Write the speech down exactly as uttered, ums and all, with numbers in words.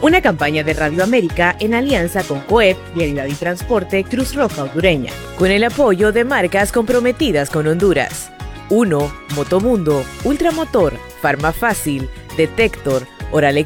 Una campaña de Radio América en alianza con COEP, Vialidad y Transporte, Cruz Roja Hondureña, con el apoyo de marcas comprometidas con Honduras. uno. Motomundo, Ultramotor, Farmafácil, Detector, Oral